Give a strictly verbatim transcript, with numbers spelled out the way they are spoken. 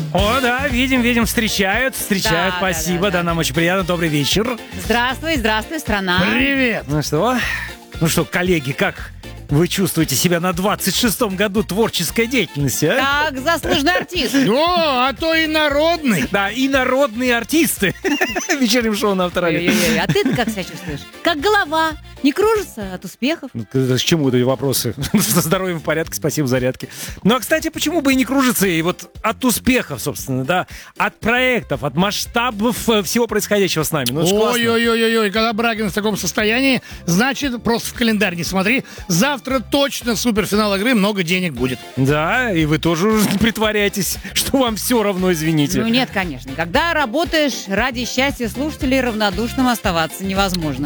О, да, видим, видим, встречают, встречают, Да, спасибо, да, да, да, да. нам очень приятно, добрый вечер. Здравствуй, здравствуй, страна. Привет! Ну что, ну что, коллеги, как вы чувствуете себя на двадцать шестом году творческой деятельности, а? Как заслуженный артист. О, а то и народный. Да, и народные артисты в вечернем шоу на Авторадио. Ой-ой-ой, а ты как себя чувствуешь? Как голова? Не кружится от успехов? Ну, С чему эти вопросы? Со здоровьем в порядке, спасибо, зарядки. Ну, а, кстати, почему бы и не кружиться? И вот от успехов, собственно, да, от проектов, от масштабов э, всего происходящего с нами. Ну, это ж классно. Ой-ой-ой-ой, когда Брагин в таком состоянии, значит, просто в календарь не смотри. Завтра точно суперфинал игры, много денег будет. Да, и вы тоже уже притворяетесь, что вам все равно, извините. Ну нет, конечно. Когда работаешь ради счастья слушателей, равнодушным оставаться невозможно.